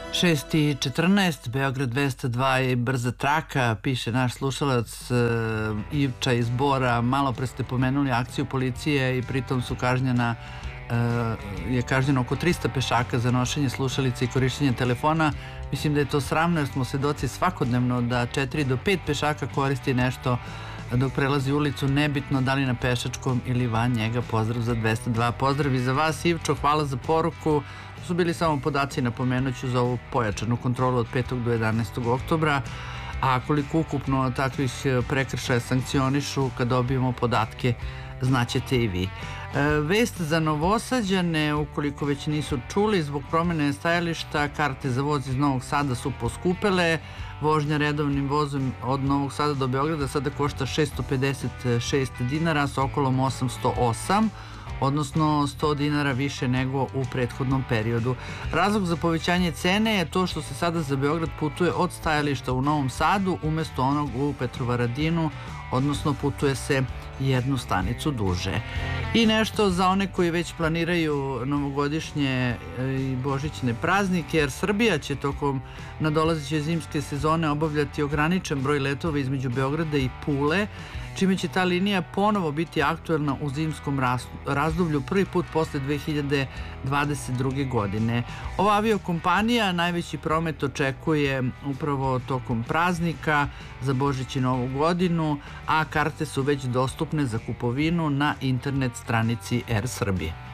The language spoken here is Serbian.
6:14, Beograd 202 je brza traka, piše naš slušalac Ivča iz Bora. Malo pre ste pomenuli akciju policije i pritom je kažnjeno oko 300 pešaka za nošenje slušalica i korišćenje telefona. Mislim da je to sramno jer smo svedoci svakodnevno da 4 do 5 pešaka koristi nešto dok prelazi ulicu, nebitno da li na pešačkom ili van njega. Pozdrav za 202. Pozdrav i za vas, Ivčo, hvala za poruku. To su bili samo podaci, napomenuću, za ovu pojačanu kontrolu od 5. do 11. oktobra. A koliko ukupno takvih prekršaja sankcionišu, kad dobijemo podatke, znaćete i vi. Vest za Novosađane, ukoliko već nisu čuli, zbog promjene stajališta karte za voz iz Novog Sada su poskupele. Vožnja redovnim vozom od Novog Sada do Beograda sada košta 656 dinara, s okolom 808, odnosno 100 dinara više nego u prethodnom periodu. Razlog za povećanje cene je to što se sada za Beograd putuje od stajališta u Novom Sadu umesto onog u Petrovaradinu, odnosno putuje se jednu stanicu duže. I nešto za one koji već planiraju novogodišnje i božićne praznike, jer Srbija će tokom nadolazeće zimske sezone obavljati ograničen broj letova između Beograda i Pule, čime će ta linija ponovo biti aktuelna u zimskom razdoblju prvi put posle 2022. godine. Ova aviokompanija najveći promet očekuje upravo tokom praznika za Božić i Novu godinu, a karte su već dostupne za kupovinu na internet stranici Air Srbije.